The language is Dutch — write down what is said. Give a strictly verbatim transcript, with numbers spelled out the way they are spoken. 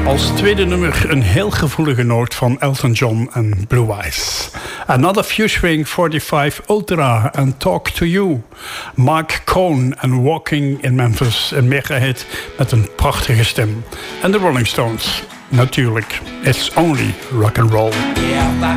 Als tweede nummer een heel gevoelige noot van Elton John en Blue Eyes. Another Fusewing forty-five Ultra and Talk to You. Mark Cohn en Walking in Memphis. Een mega-hit met een prachtige stem. En de Rolling Stones. Natuurlijk, It's Only Rock and Roll. Yeah,